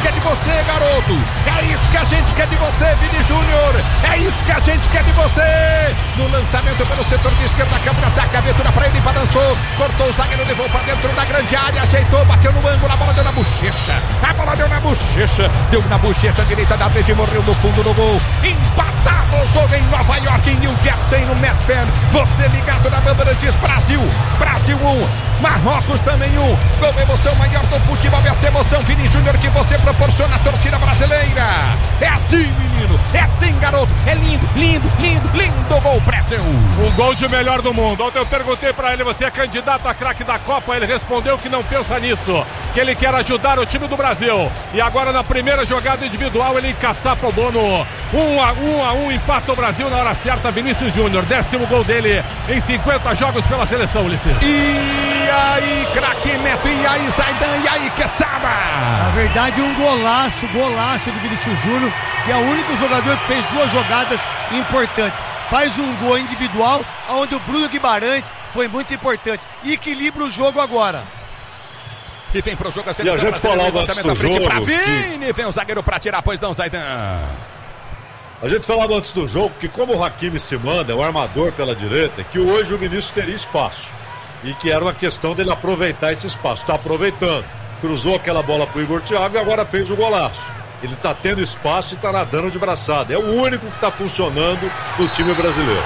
quer de você, garoto. É isso que a gente quer de você, Vini Júnior. É isso que a gente quer de você. No lançamento pelo setor de esquerda, câmera ataca, abertura pra ele, balançou, cortou o zagueiro, levou pra dentro da grande área, ajeitou, bateu no ângulo, a bola deu na bochecha. A bola deu na bochecha direita da rede, morreu no fundo do gol. Empatado o jogo em Nova York, em New Jersey, no Metfan. Você ligado na Bandeirantes, Brasil 1, Marrocos também 1. Gol, emoção maior do futebol, essa emoção, Vini Júnior, que você proporciona à torcida brasileira. É assim, menino, é assim, garoto. É lindo, lindo, lindo, lindo gol, Pretzel. Um gol de melhor do mundo. Ontem eu perguntei pra ele, você é candidato a craque da Copa? Ele respondeu que não pensa nisso, que ele quer ajudar o time do Brasil. E agora na primeira jogada individual ele encaçapa o Bono. 1-1, empata o Brasil na hora certa. Vinícius Júnior, 10º gol dele em 50 jogos pela seleção, Ulisses. E aí, craque Neto, e aí, Zaidan, e aí, Quesada. Na verdade, um golaço do Vinícius Júnior, que é o único jogador que fez 2 jogadas importantes. Faz um gol individual, onde o Bruno Guimarães foi muito importante. E equilibra o jogo agora. E vem pro jogo a seleção. E a gente falava antes do jogo pra Vini, vem o zagueiro pra tirar, pois não, Zaidan. A gente falava antes do jogo que como o Hakimi se manda, é o armador pela direita, que hoje o Vinícius teria espaço. E que era uma questão dele aproveitar esse espaço. Está aproveitando. Cruzou aquela bola pro Igor Thiago e agora fez o golaço. Ele está tendo espaço e está nadando de braçada. É o único que está funcionando no time brasileiro.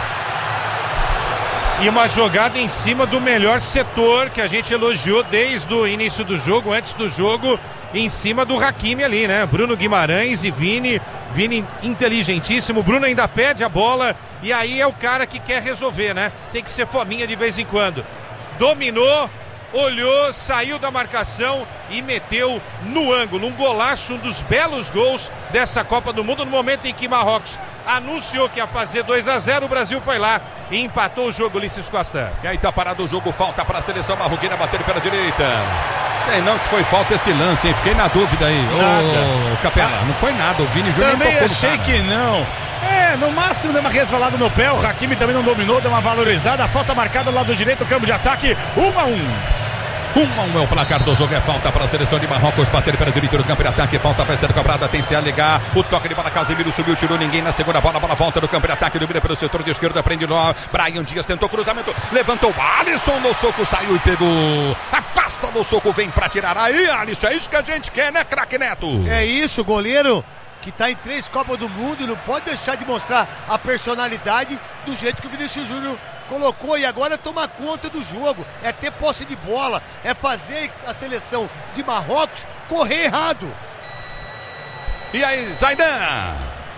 E uma jogada em cima do melhor setor que a gente elogiou desde o início do jogo, antes do jogo, em cima do Hakimi ali, né? Bruno Guimarães e Vini inteligentíssimo. Bruno ainda pede a bola e aí é o cara que quer resolver, né? Tem que ser fominha de vez em quando. Dominou, olhou, saiu da marcação e meteu no ângulo. Um golaço, um dos belos gols dessa Copa do Mundo. No momento em que Marrocos anunciou que ia fazer 2-0, o Brasil foi lá e empatou o jogo, Ulisses Costa. E aí tá parado o jogo, falta para a seleção marroquina bater pela direita. Sei não se foi falta esse lance, hein? Fiquei na dúvida aí. Ô, Capela, não foi nada, o Vini Júnior também achei que não. No máximo deu uma resvalada no pé, o Hakimi também não dominou, deu uma valorizada, a falta marcada do lado direito, o campo de ataque, 1-1. 1-1 é o placar do jogo, é falta para a seleção de Marrocos bater pela direita do campo de ataque, falta para ser cobrada, tem se a ligar, o toque de bola, Casemiro subiu, tirou ninguém na segunda bola, a bola volta do campo de ataque, domina pelo setor de esquerda, prende no Brahim Dias, tentou cruzamento, levantou, Alisson no soco, saiu e pegou, afasta no soco, vem para tirar, aí Alisson, é isso que a gente quer, né, craque Neto? É isso, goleiro que está em 3 Copas do Mundo, não pode deixar de mostrar a personalidade do jeito que o Vinícius Júnior colocou, e agora tomar conta do jogo, é ter posse de bola, é fazer a seleção de Marrocos correr errado. E aí, Zaidan?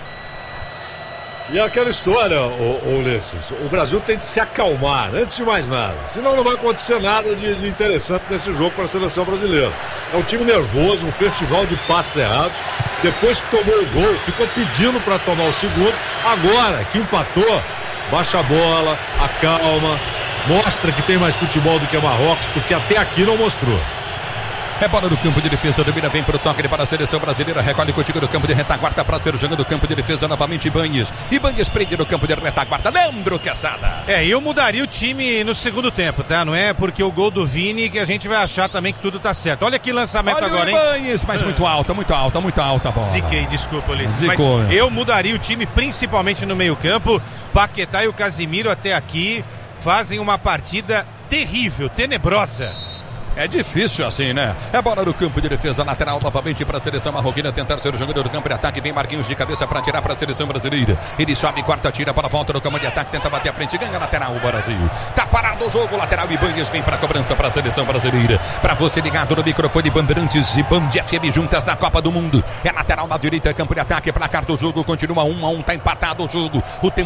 E aquela história, Ulisses, o Brasil tem de se acalmar, antes de mais nada, senão não vai acontecer nada de interessante nesse jogo para a seleção brasileira. É um time nervoso, um festival de passes errados. Depois que tomou o gol, ficou pedindo para tomar o segundo. Agora que empatou, baixa a bola, acalma, mostra que tem mais futebol do que Marrocos, porque até aqui não mostrou. É bola do campo de defesa, domina, vem pro toque para a seleção brasileira, recolhe contigo do campo de retaguarda para ser jogando do campo de defesa novamente Ibanez. Ibanez prende no campo de retaguarda, Leandro Quesada. Eu mudaria o time no segundo tempo, tá? Não é porque o gol do Vini que a gente vai achar também que tudo tá certo. Olha que lançamento. Olha agora, hein? Ibanez, mas muito alta a bola. Ziquei, desculpa, Ulisses. Mas eu mudaria o time principalmente no meio campo. Paquetá e o Casemiro até aqui fazem uma partida terrível, tenebrosa. É difícil assim, né? É bola no campo de defesa, lateral novamente para a seleção marroquina tentar ser o jogador do campo de ataque. Vem Marquinhos de cabeça para tirar para a seleção brasileira. Ele sobe, corta, tira para a volta do campo de ataque, tenta bater a frente, ganha lateral o Brasil. Tá parado o jogo, lateral e Ibanez vem para a cobrança para a seleção brasileira. Para você ligado no microfone Bandeirantes e Band FM juntas na Copa do Mundo. É lateral na direita, campo de ataque, placar do jogo continua 1-1, tá empatado o jogo. O tempo